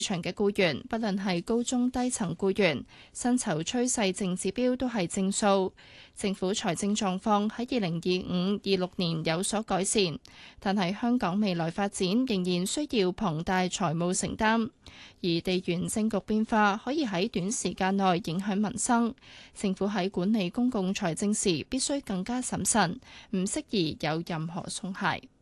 場嘅僱員，不論係高中低層僱員，薪酬趨勢淨指標都係正數。政府財政狀況喺2025-26年有所改善，但係香港未來發展仍然需要龐大財務承擔，而地緣政局變化可以喺短時間內影響民生。政府喺管理公共財政時必須更加審慎，唔適宜有任何鬆懈。